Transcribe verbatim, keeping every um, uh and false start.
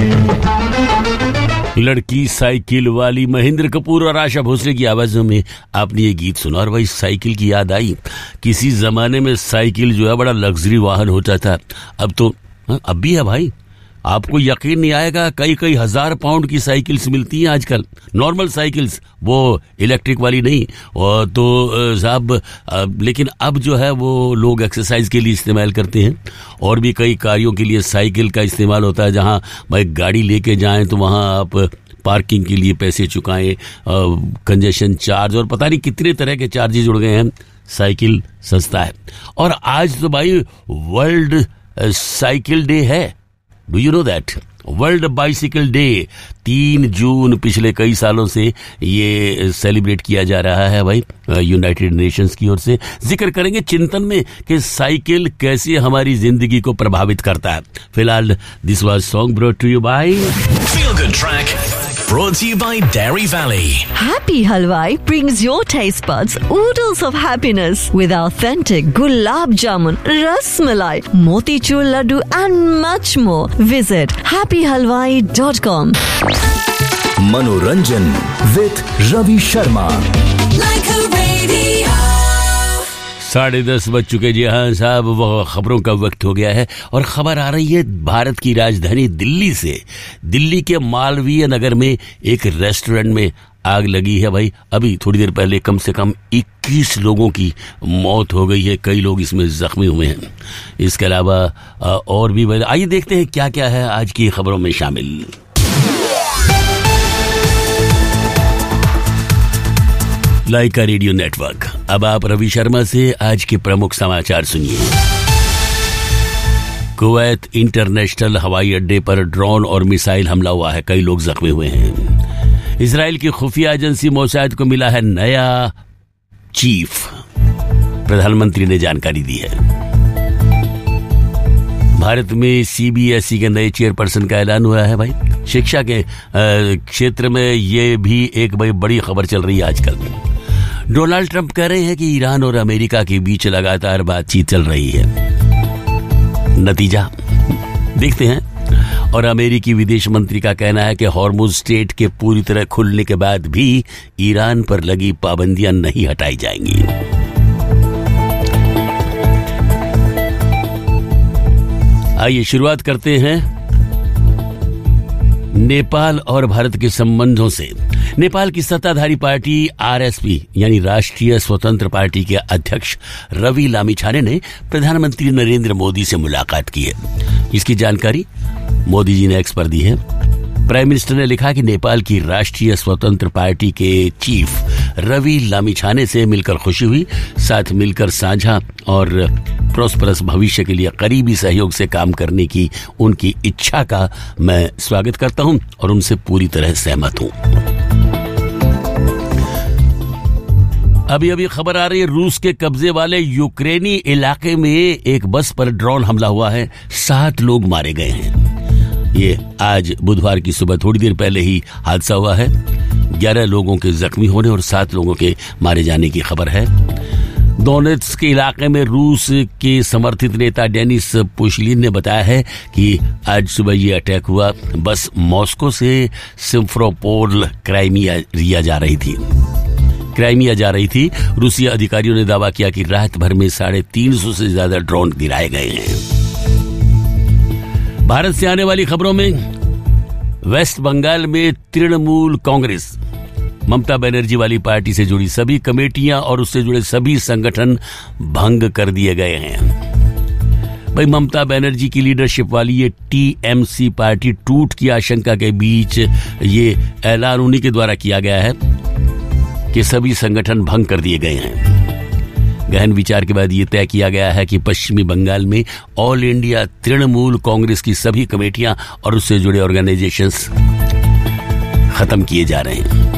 लड़की साइकिल वाली, महेंद्र कपूर और आशा भोसले की आवाजों में आपने ये गीत सुना। और भाई साइकिल की याद आई, किसी जमाने में साइकिल जो है बड़ा लग्जरी वाहन होता था। अब तो हाँ, अब भी है भाई, आपको यकीन नहीं आएगा, कई कई हजार पाउंड की साइकिल्स मिलती हैं आजकल, नॉर्मल साइकिल्स, वो इलेक्ट्रिक वाली नहीं। और तो साहब, लेकिन अब जो है वो लोग एक्सरसाइज के लिए इस्तेमाल करते हैं, और भी कई कार्यों के लिए साइकिल का इस्तेमाल होता है। जहां भाई गाड़ी लेके जाएं तो वहां आप पार्किंग के लिए पैसे चुकाएं, कंजेशन चार्ज और पता नहीं कितने तरह के चार्जेस जुड़ गए हैं। साइकिल सस्ता है। और आज तो भाई वर्ल्ड साइकिल डे है। Do you know that? World bicycle day तीन जून पिछले कई सालों से ये सेलिब्रेट किया जा रहा है भाई, यूनाइटेड नेशंस की ओर से। जिक्र करेंगे चिंतन में कि साइकिल कैसे हमारी जिंदगी को प्रभावित करता है। फिलहाल this was song brought to you bye feel good track brought to you by Dairy Valley. Happy Halwai brings your taste buds oodles of happiness with authentic gulab jamun, ras malai, motichur laddu and much more. Visit happy halwai dot com. Manoranjan with Ravi Sharma. Like a radio. साढ़े दस बज चुके जी। हाँ साहब, वो खबरों का वक्त हो गया है और खबर आ रही है भारत की राजधानी दिल्ली से। दिल्ली के मालवीय नगर में एक रेस्टोरेंट में आग लगी है भाई। अभी थोड़ी देर पहले कम से कम इक्कीस लोगों की मौत हो गई है, कई लोग इसमें जख्मी हुए हैं। इसके अलावा और भी, आइए देखते हैं क्या क्या है आज की खबरों में शामिल। लाइका रेडियो नेटवर्क। अब आप रवि शर्मा से आज के प्रमुख समाचार सुनिए। कुवैत इंटरनेशनल हवाई अड्डे पर ड्रोन और मिसाइल हमला हुआ है, कई लोग जख्मी हुए हैं। इजराइल की खुफिया एजेंसी मोसाद को मिला है नया चीफ, प्रधानमंत्री ने जानकारी दी है। भारत में सीबीएसई के नए चेयरपर्सन का ऐलान हुआ है भाई। शिक्षा के क्षेत्र में ये भी एक भाई बड़ी खबर चल रही है आजकल। डोनाल्ड ट्रंप कह रहे हैं कि ईरान और अमेरिका के बीच लगातार बातचीत चल रही है। नतीजा देखते हैं। और अमेरिकी विदेश मंत्री का कहना है कि हॉर्मुज स्ट्रेट के पूरी तरह खुलने के बाद भी ईरान पर लगी पाबंदियां नहीं हटाई जाएंगी। आइए शुरुआत करते हैं नेपाल और भारत के संबंधों से। नेपाल की सत्ताधारी पार्टी आरएसपी यानी राष्ट्रीय स्वतंत्र पार्टी के अध्यक्ष रवि लामिछाने ने प्रधानमंत्री नरेंद्र मोदी से मुलाकात की है। इसकी जानकारी मोदी जी ने एक्स पर दी है। प्राइम मिनिस्टर ने लिखा कि नेपाल की राष्ट्रीय स्वतंत्र पार्टी के चीफ रवि लामिछाने से मिलकर खुशी हुई, साथ मिलकर साझा और प्रॉस्परस भविष्य के लिए करीबी सहयोग से काम करने की उनकी इच्छा का मैं स्वागत करता हूं और उनसे पूरी तरह सहमत हूं। अभी अभी खबर आ रही है, रूस के कब्जे वाले यूक्रेनी इलाके में एक बस पर ड्रोन हमला हुआ है, सात लोग मारे गए हैं। ये आज बुधवार की सुबह थोड़ी देर पहले ही हादसा हुआ है। ग्यारह लोगों के जख्मी होने और सात लोगों के मारे जाने की खबर है। दोनेत्स्क के इलाके में रूस के समर्थित नेता डेनिस पुशलिन ने बताया है कि आज सुबह ये अटैक हुआ। बस मॉस्को से सिम्फरोपोल क्राइमिया जा रही थी क्राइमिया जा रही थी रूसी अधिकारियों ने दावा किया कि रात भर में साढ़े तीन सौ से ज्यादा ड्रोन गिराए गए हैं। भारत से आने वाली खबरों में, वेस्ट बंगाल में तृणमूल कांग्रेस ममता बनर्जी वाली पार्टी से जुड़ी सभी कमेटियां और उससे जुड़े सभी संगठन भंग कर दिए गए हैं। भाई ममता बनर्जी की लीडरशिप वाली ये टीएमसी पार्टी टूट की आशंका के बीच ये ऐलान उन्हीं के द्वारा किया गया है कि सभी संगठन भंग कर दिए गए हैं। गहन विचार के बाद ये तय किया गया है कि पश्चिमी बंगाल में ऑल इंडिया तृणमूल कांग्रेस की सभी कमेटियां और उससे जुड़े ऑर्गेनाइजेशंस खत्म किए जा रहे हैं।